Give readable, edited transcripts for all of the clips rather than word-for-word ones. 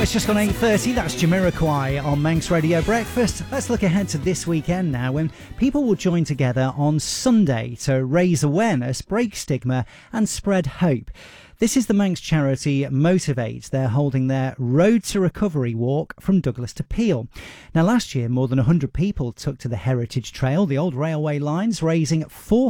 It's just gone 8:30. That's Jamiroquai on Manx Radio Breakfast. Let's look ahead to this weekend now, when people will join together on Sunday to raise awareness, break stigma and spread hope. This is the Manx charity Motivate. They're holding their Road to Recovery walk from Douglas to Peel. Now, last year, more than 100 people took to the Heritage Trail, the old railway lines, raising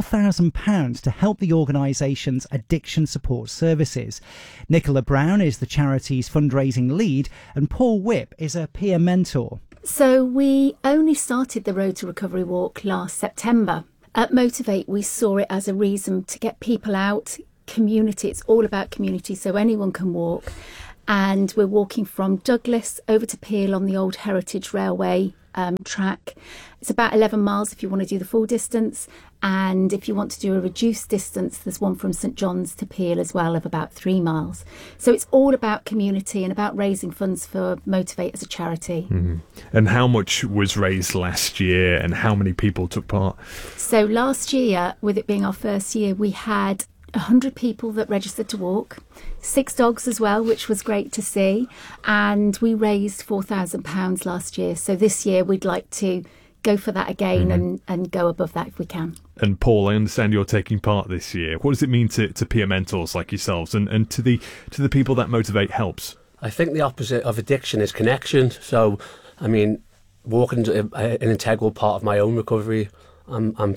£4,000 to help the organisation's addiction support services. Nicola Brown is the charity's fundraising lead, and Paul Whipp is a peer mentor. So we only started the Road to Recovery walk last September. At Motivate, we saw it as a reason to get people out. Community, it's all about community, so anyone can walk. And we're walking from Douglas over to Peel on the old Heritage Railway track. It's about 11 miles if you want to do the full distance, and if you want to do a reduced distance, there's one from St John's to Peel as well of about 3 miles. So it's all about community and about raising funds for Motivate as a charity. Mm-hmm. And how much was raised last year, and how many people took part? So last year, with it being our first year, we had 100 people that registered to walk, 6 dogs as well, which was great to see, and we raised £4,000 last year. So this year we'd like to go for that again and go above that if we can. And Paul, I understand you're taking part this year. What does it mean to peer mentors like yourselves and to the people that Motivate helps? I think the opposite of addiction is connection. So, I mean, walking's an integral part of my own recovery. I'm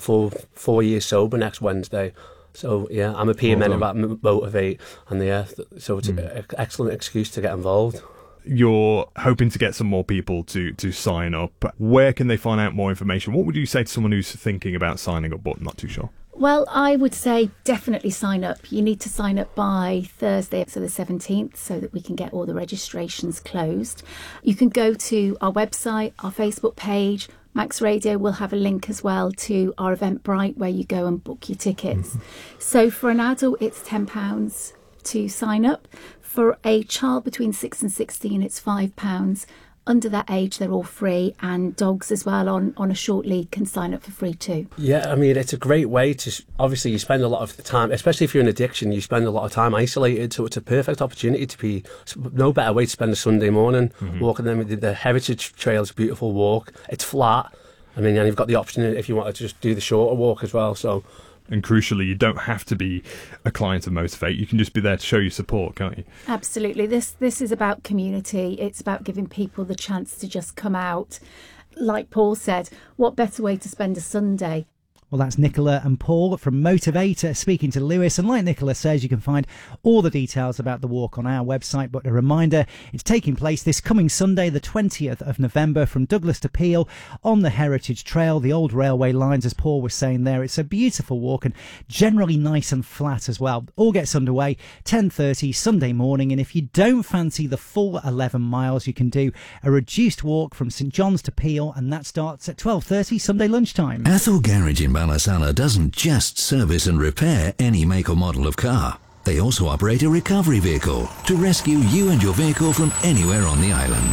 4 years sober next Wednesday. So, yeah, I'm a peer mentor about Motivate, and so it's an excellent excuse to get involved. You're hoping to get some more people to sign up. Where can they find out more information? What would you say to someone who's thinking about signing up but not too sure? Well, I would say definitely sign up. You need to sign up by Thursday, so the 17th, so that we can get all the registrations closed. You can go to our website, our Facebook page. Max Radio will have a link as well to our Eventbrite where you go and book your tickets. So for an adult, it's £10 to sign up. For a child between 6 and 16, it's £5. Under that age, they're all free, and dogs as well on a short lead can sign up for free too. Yeah, I mean, it's a great way to, obviously you spend a lot of the time, especially if you're in addiction, you spend a lot of time isolated, so it's a perfect opportunity to be, no better way to spend a Sunday morning walking them. The Heritage Trail is a beautiful walk, it's flat, I mean, and you've got the option if you want to just do the shorter walk as well, so... And crucially, you don't have to be a client of Motivate. You can just be there to show your support, can't you? Absolutely. This is about community. It's about giving people the chance to just come out. Like Paul said, what better way to spend a Sunday? Well, that's Nicola and Paul from Motivator speaking to Lewis. And like Nicola says, you can find all the details about the walk on our website. But a reminder, it's taking place this coming Sunday, the 20th of November, from Douglas to Peel on the Heritage Trail, the old railway lines, as Paul was saying there. It's a beautiful walk and generally nice and flat as well. All gets underway 10:30 Sunday morning. And if you don't fancy the full 11 miles, you can do a reduced walk from St John's to Peel, and that starts at 12:30 Sunday lunchtime. Athol Garage in Ballasalla doesn't just service and repair any make or model of car. They also operate a recovery vehicle to rescue you and your vehicle from anywhere on the island.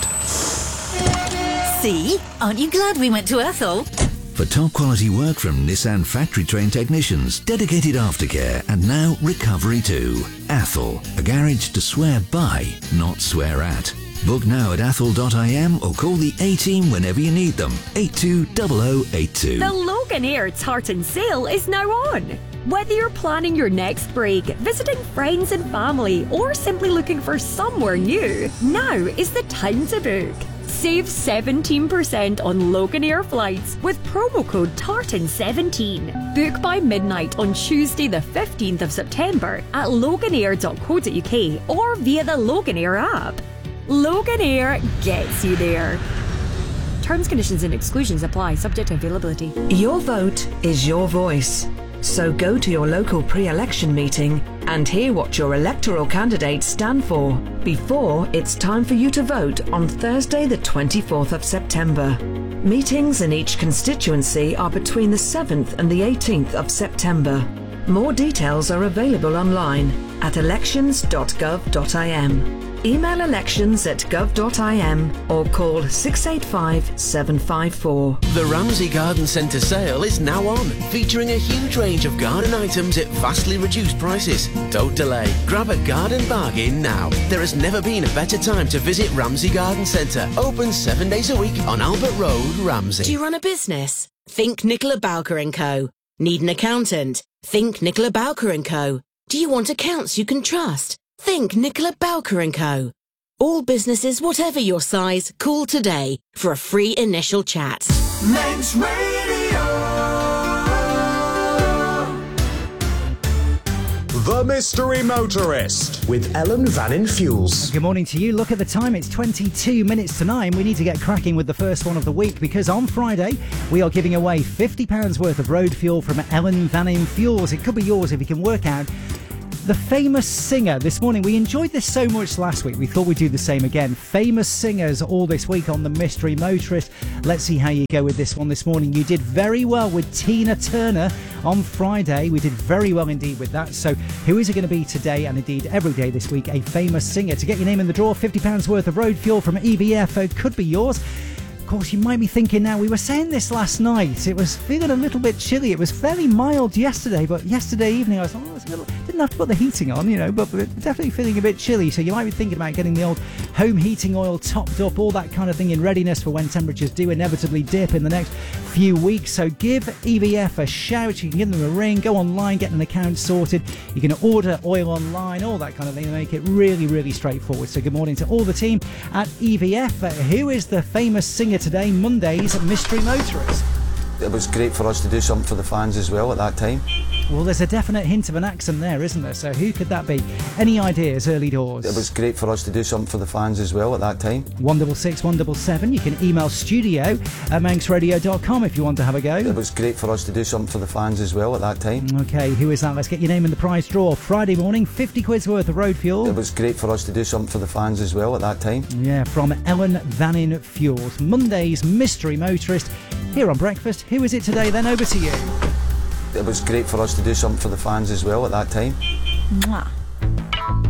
See? Aren't you glad we went to Athol? For top quality work from Nissan factory trained technicians, dedicated aftercare, and now recovery too. Athol, a garage to swear by, not swear at. Book now at athol.im or call the A-team whenever you need them. 820082. The Loganair Tartan Sale is now on. Whether you're planning your next break, visiting friends and family, or simply looking for somewhere new, now is the time to book. Save 17% on Loganair flights with promo code TARTAN17. Book by midnight on Tuesday the 15th of September at loganair.co.uk or via the Loganair app. Loganair gets you there. Terms, conditions and exclusions apply, subject to availability. Your vote is your voice. So go to your local pre-election meeting and hear what your electoral candidates stand for before it's time for you to vote on Thursday the 24th of September. Meetings in each constituency are between the 7th and the 18th of September. More details are available online at elections.gov.im. email elections@gov.im or call 685 754. The Ramsey Garden Centre sale is now on, featuring a huge range of garden items at vastly reduced prices. Don't delay. Grab a garden bargain now. There has never been a better time to visit Ramsey Garden Centre. Open 7 days a week on Albert Road, Ramsey. Do you run a business? Think Nicola Bowker & Co. Need an accountant? Think Nicola Bowker & Co. Do you want accounts you can trust? Think Nicola Bowker & Co. All businesses, whatever your size, call today for a free initial chat. Manx Radio. The Mystery Motorist with Ellen Vannin Fuels. Good morning to you. Look at the time. It's 22 minutes to 9. We need to get cracking with the first one of the week because on Friday we are giving away £50 worth of road fuel from Ellen Vannin Fuels. It could be yours if you can work out the famous singer. This morning, we enjoyed this so much last week, we thought we'd do the same again. Famous singers all this week on The Mystery Motorist. Let's see how you go with this one this morning. You did very well with Tina Turner on Friday. We did very well indeed with that. So who is it going to be today and indeed every day this week? A famous singer. To get your name in the draw, £50 worth of road fuel from EVF. It could be yours. Of course, you might be thinking now, we were saying this last night, it was feeling a little bit chilly. It was fairly mild yesterday, but yesterday evening I was like, it's a little, didn't have to put the heating on, but we're definitely feeling a bit chilly. So you might be thinking about getting the old home heating oil topped up, all that kind of thing in readiness for when temperatures do inevitably dip in the next few weeks. So give EVF a shout. You can give them a ring, go online, get an account sorted. You can order oil online, all that kind of thing, to make it really, really straightforward. So good morning to all the team at EVF. Who is the famous singer today, Monday's Mystery Motorist? It was great for us to do something for the fans as well at that time. Well, there's a definite hint of an accent there, isn't there? So who could that be? Any ideas early doors? It was great for us to do something for the fans as well at that time. 166 177. You can email studio@manxradio.com if you want to have a go. It was great for us to do something for the fans as well at that time. Okay, who is that? Let's get your name in the prize draw. Friday morning, 50 quid's worth of road fuel. It was great for us to do something for the fans as well at that time. Yeah, from Ellen Vannin Fuels. Monday's Mystery Motorist here on Breakfast. Who is it today then? Over to you. It was great for us to do something for the fans as well at that time. Mwah.